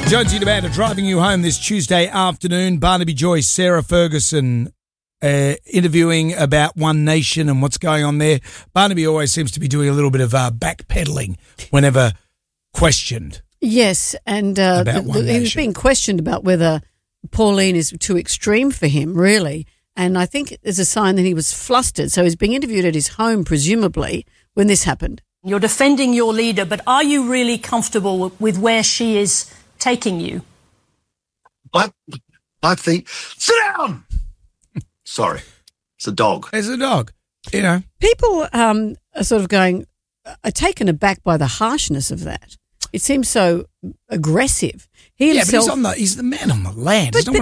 Jonesy and Amanda driving you home this Tuesday afternoon. Barnaby Joyce, Sarah Ferguson interviewing about One Nation and what's going on there. Barnaby always seems to be doing a little bit of backpedaling whenever questioned. Yes, and he was being questioned about whether Pauline is too extreme for him, really. And I think there's a sign that he was flustered. So he's being interviewed at his home, presumably, when this happened. You're defending your leader, but are you really comfortable with where she is taking you? I think... Sit down! Sorry. It's a dog. It's a dog, you know. People are sort of are taken aback by the harshness of that. It seems so aggressive. He himself, but he's the man on the land. But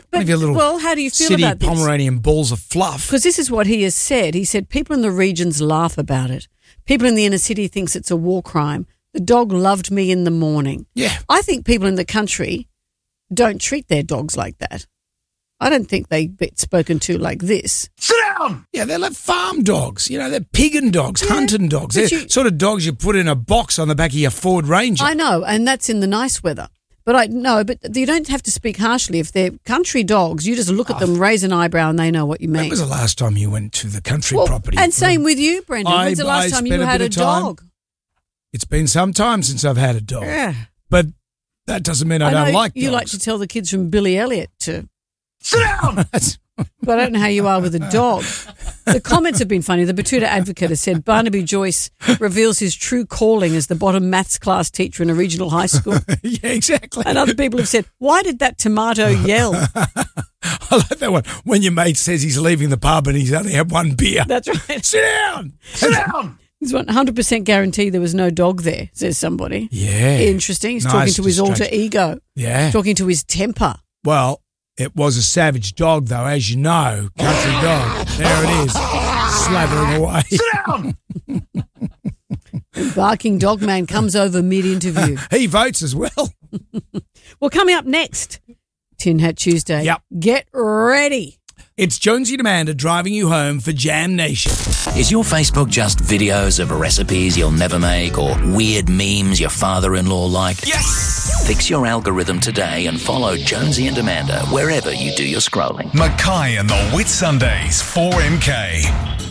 how do you feel city about this? Pomeranian balls of fluff. Because this is what he has said. He said people in the regions laugh about it. People in the inner city thinks it's a war crime. The dog loved me in the morning. Yeah. I think people in the country don't treat their dogs like that. I don't think they get spoken to like this. Sit down! Yeah, they're like farm dogs. You know, they're pigging dogs, hunting dogs. They're sort of dogs you put in a box on the back of your Ford Ranger. I know, and that's in the nice weather. But you don't have to speak harshly. If they're country dogs, you just look at them, raise an eyebrow, and they know what you mean. When was the last time you went to the country property? And same with you, Brendan. When's the last time you had a dog? It's been some time since I've had a dog. Yeah. But that doesn't mean I don't like dogs. You like to tell the kids from Billy Elliot to... Sit down! But I don't know how you are with a dog. The comments have been funny. The Batuta Advocate has said Barnaby Joyce reveals his true calling as the bottom maths class teacher in a regional high school. Yeah, exactly. And other people have said, why did that tomato yell? I like that one. When your mate says he's leaving the pub and he's only had one beer. That's right. Sit down! Sit down! He's 100% guaranteed there was no dog there, says somebody. Yeah. Interesting. He's talking to his alter ego. Yeah. Talking to his temper. Well, it was a savage dog, though, as you know. Country dog. There it is. Slathering away. Sit down! Barking dog man comes over mid-interview. He votes as well. Well, coming up next, Tin Hat Tuesday. Yep. Get ready. It's Jonesy and Amanda driving you home for Jam Nation. Is your Facebook just videos of recipes you'll never make or weird memes your father-in-law liked? Yes! Fix your algorithm today and follow Jonesy and Amanda wherever you do your scrolling. Mackay and the Whit Sundays, 4MK.